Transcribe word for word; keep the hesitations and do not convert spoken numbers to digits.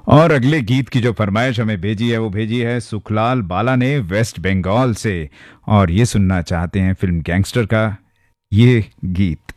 और अगले गीत की जो फरमाइश हमें भेजी है वो भेजी है सुखलाल बाला ने वेस्ट बंगाल से और ये सुनना चाहते हैं फिल्म गैंगस्टर का ये गीत।